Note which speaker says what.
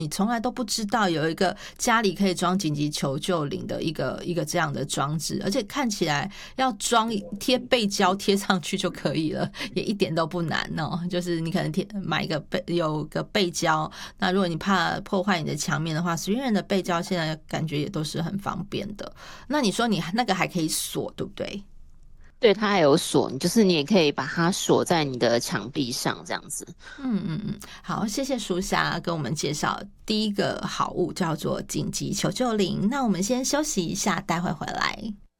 Speaker 1: 你从来都不知道有一个家里可以装紧急求救铃的一个这样的装置，而且看起来要装贴背胶贴上去就可以了，也一点都不难哦。就是你可能买有个背胶，那如果你怕破坏你的墙面的话，实验人的背胶现在感觉也都是很方便的。那你说你那个还可以锁，对不对？
Speaker 2: 对，它还有锁，就是你也可以把它锁在你的墙壁上这样子。
Speaker 1: 好，谢谢淑霞跟我们介绍第一个好物叫做紧急求救铃。那我们先休息一下，待会回来。